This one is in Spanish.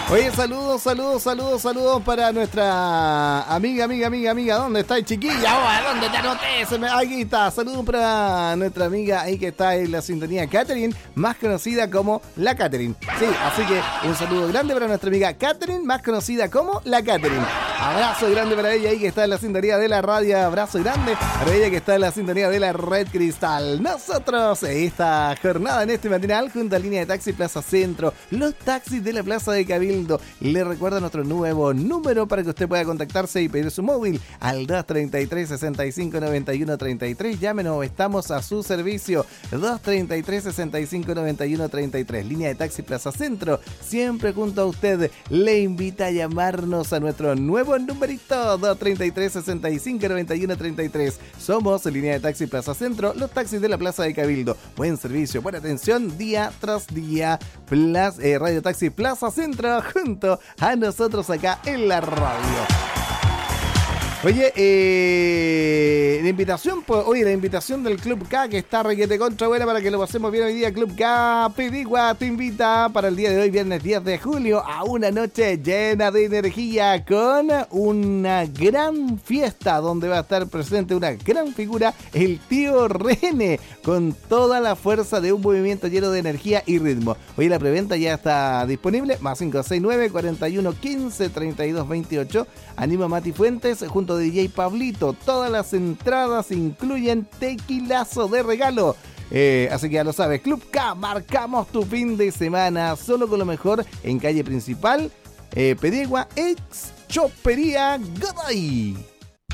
Oye, saludos para nuestra amiga. ¿Dónde está el chiquilla? ¿Dónde te anoté? Aquí está. Saludos para nuestra amiga ahí que está en la sintonía, Catherine, más conocida como la Catherine. Sí, así que un saludo grande para nuestra amiga Catherine, más conocida como la Catherine. Abrazo grande para ella ahí que está en la sintonía de la radio. Abrazo grande para ella que está en la sintonía de la Red Cristal. Nosotros, esta jornada en este matinal, junto a Línea de Taxi Plaza Centro, los taxis de la Plaza de Cabildo, le recuerdo nuestro nuevo número para que usted pueda contactarse y pedir su móvil al 233-6591-33. Llámenos, estamos a su servicio. 233-6591-33. Línea de Taxi Plaza Centro, siempre junto a usted. Le invita a llamarnos a nuestro nuevo numerito 233-6591-33. Somos Línea de Taxi Plaza Centro, los taxis de la Plaza de Cabildo. Buen servicio, buena atención día tras día. Radio Taxi Plaza Centro, junto a nosotros acá en la radio. Oye, la invitación del Club K, que está requete contra buena para que lo pasemos bien hoy día. Club K Pedigua te invita para el día de hoy, viernes 10 de julio, a una noche llena de energía con una gran fiesta donde va a estar presente una gran figura, el tío René, con toda la fuerza de un movimiento lleno de energía y ritmo. Hoy la preventa ya está disponible, más 569-4115-3228. Anima Mati Fuentes junto a DJ Pablito. Todas las entradas incluyen tequilazo de regalo. Así que ya lo sabes, Club K, marcamos tu fin de semana solo con lo mejor en calle principal, Pedigua, ex Chopería Godoy.